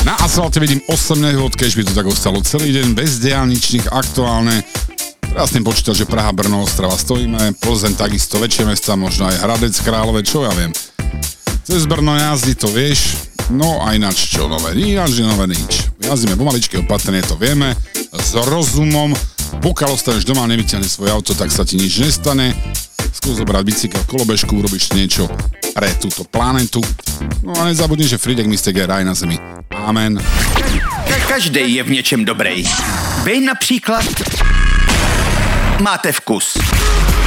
Na asfalte vidím 8 nehôd, keď by to tak ostalo celý deň, bez diaľničných, aktuálne. Teraz tým počítať, že Praha, Brno, Ostrava stojíme, Plzeň takisto, väčšie mesta, možno aj Hradec Králové, čo ja viem. Cez Brno jazdy, to vieš, no a ináč čo nové, ináč nové nič. Jazdíme pomaličky, opatrne, to vieme, s rozumom, pokiaľ ostaneš doma a nevyťahne svoje auto, tak sa ti nič nestane. Skús zobrať bicykel, kolobežku, urobíš niečo pre túto planetu. No a nezabudni, že Fridek Mistek je raj na zemi. Amen. Každý je v něčem dobrý. Vy například máte vkus.